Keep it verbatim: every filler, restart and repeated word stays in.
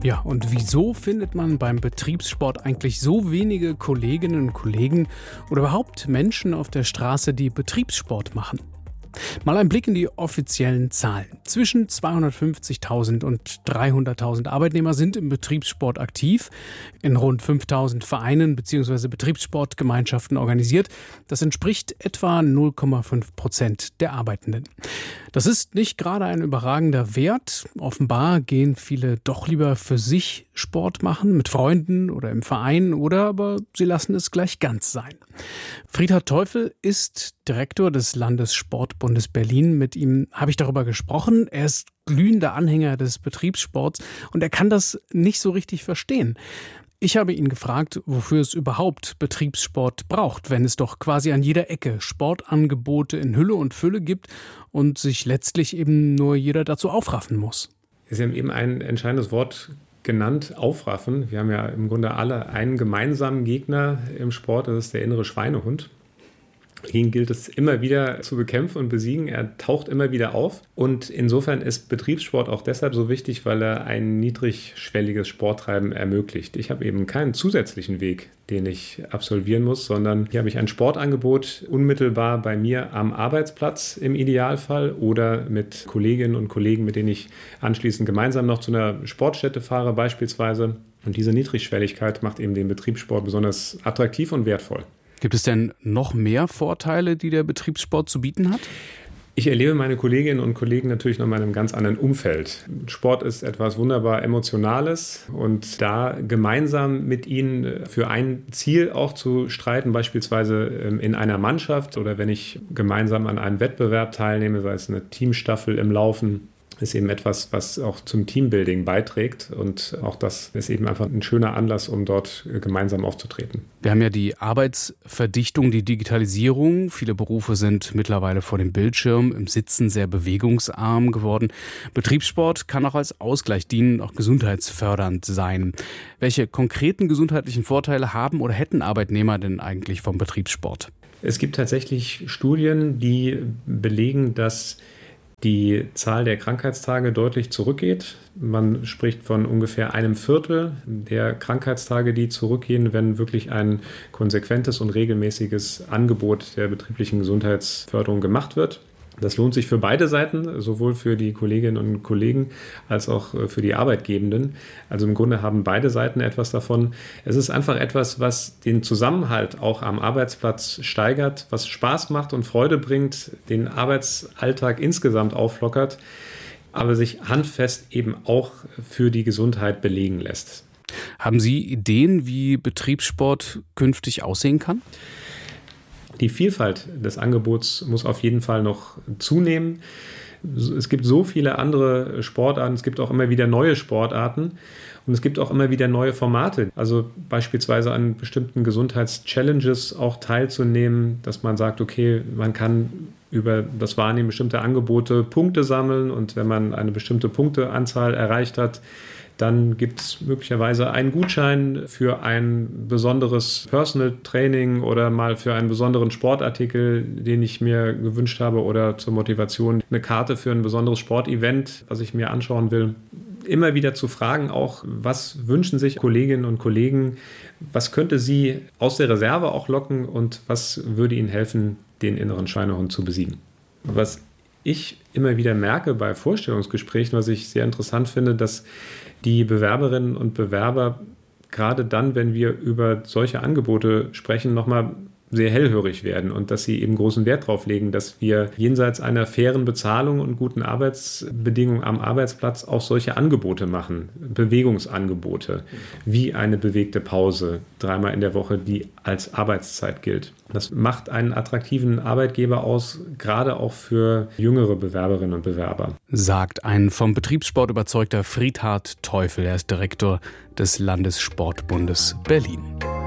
Ja, und wieso findet man beim Betriebssport eigentlich so wenige Kolleginnen und Kollegen oder überhaupt Menschen auf der Straße, die Betriebssport machen? Mal ein Blick in die offiziellen Zahlen. Zwischen zweihundertfünfzigtausend und dreihunderttausend Arbeitnehmer sind im Betriebssport aktiv, in rund fünftausend Vereinen bzw. Betriebssportgemeinschaften organisiert. Das entspricht etwa null Komma fünf Prozent der Arbeitenden. Das ist nicht gerade ein überragender Wert. Offenbar gehen viele doch lieber für sich Sport machen, mit Freunden oder im Verein, oder aber sie lassen es gleich ganz sein. Friedhard Teufel ist Direktor des Landessportbundes Berlin. Mit ihm habe ich darüber gesprochen. Er ist glühender Anhänger des Betriebssports und er kann das nicht so richtig verstehen. Ich habe ihn gefragt, wofür es überhaupt Betriebssport braucht, wenn es doch quasi an jeder Ecke Sportangebote in Hülle und Fülle gibt und sich letztlich eben nur jeder dazu aufraffen muss. Sie haben eben ein entscheidendes Wort genannt, aufraffen. Wir haben ja im Grunde alle einen gemeinsamen Gegner im Sport, das ist der innere Schweinehund. Ihn gilt es immer wieder zu bekämpfen und besiegen. Er taucht immer wieder auf. Und insofern ist Betriebssport auch deshalb so wichtig, weil er ein niedrigschwelliges Sporttreiben ermöglicht. Ich habe eben keinen zusätzlichen Weg, den ich absolvieren muss, sondern hier habe ich ein Sportangebot unmittelbar bei mir am Arbeitsplatz im Idealfall oder mit Kolleginnen und Kollegen, mit denen ich anschließend gemeinsam noch zu einer Sportstätte fahre beispielsweise. Und diese Niedrigschwelligkeit macht eben den Betriebssport besonders attraktiv und wertvoll. Gibt es denn noch mehr Vorteile, die der Betriebssport zu bieten hat? Ich erlebe meine Kolleginnen und Kollegen natürlich noch in einem ganz anderen Umfeld. Sport ist etwas wunderbar Emotionales und da gemeinsam mit ihnen für ein Ziel auch zu streiten, beispielsweise in einer Mannschaft oder wenn ich gemeinsam an einem Wettbewerb teilnehme, sei es eine Teamstaffel im Laufen, ist eben etwas, was auch zum Teambuilding beiträgt. Und auch das ist eben einfach ein schöner Anlass, um dort gemeinsam aufzutreten. Wir haben ja die Arbeitsverdichtung, die Digitalisierung. Viele Berufe sind mittlerweile vor dem Bildschirm, im Sitzen sehr bewegungsarm geworden. Betriebssport kann auch als Ausgleich dienen, auch gesundheitsfördernd sein. Welche konkreten gesundheitlichen Vorteile haben oder hätten Arbeitnehmer denn eigentlich vom Betriebssport? Es gibt tatsächlich Studien, die belegen, dass die Zahl der Krankheitstage deutlich zurückgeht. Man spricht von ungefähr einem Viertel der Krankheitstage, die zurückgehen, wenn wirklich ein konsequentes und regelmäßiges Angebot der betrieblichen Gesundheitsförderung gemacht wird. Das lohnt sich für beide Seiten, sowohl für die Kolleginnen und Kollegen als auch für die Arbeitgebenden. Also im Grunde haben beide Seiten etwas davon. Es ist einfach etwas, was den Zusammenhalt auch am Arbeitsplatz steigert, was Spaß macht und Freude bringt, den Arbeitsalltag insgesamt auflockert, aber sich handfest eben auch für die Gesundheit belegen lässt. Haben Sie Ideen, wie Betriebssport künftig aussehen kann? Die Vielfalt des Angebots muss auf jeden Fall noch zunehmen. Es gibt so viele andere Sportarten, es gibt auch immer wieder neue Sportarten und es gibt auch immer wieder neue Formate. Also beispielsweise an bestimmten Gesundheitschallenges auch teilzunehmen, dass man sagt, okay, man kann über das Wahrnehmen bestimmter Angebote Punkte sammeln und wenn man eine bestimmte Punkteanzahl erreicht hat, dann gibt es möglicherweise einen Gutschein für ein besonderes Personal Training oder mal für einen besonderen Sportartikel, den ich mir gewünscht habe oder zur Motivation eine Karte für ein besonderes Sportevent, was ich mir anschauen will. Immer wieder zu fragen auch, was wünschen sich Kolleginnen und Kollegen, was könnte sie aus der Reserve auch locken und was würde ihnen helfen, den inneren Schweinehund zu besiegen. Was ich immer wieder merke bei Vorstellungsgesprächen, was ich sehr interessant finde, dass die Bewerberinnen und Bewerber gerade dann, wenn wir über solche Angebote sprechen, nochmal sehr hellhörig werden und dass sie eben großen Wert darauf legen, dass wir jenseits einer fairen Bezahlung und guten Arbeitsbedingungen am Arbeitsplatz auch solche Angebote machen, Bewegungsangebote, wie eine bewegte Pause dreimal in der Woche, die als Arbeitszeit gilt. Das macht einen attraktiven Arbeitgeber aus, gerade auch für jüngere Bewerberinnen und Bewerber. Sagt ein vom Betriebssport überzeugter Friedhard Teufel. Er ist Direktor des Landessportbundes Berlin.